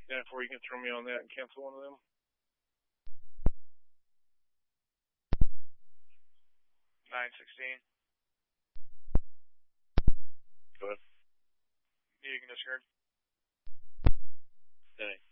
Yeah, before you can throw me on that and cancel one of them. 916. Go ahead. You can discard. Denny.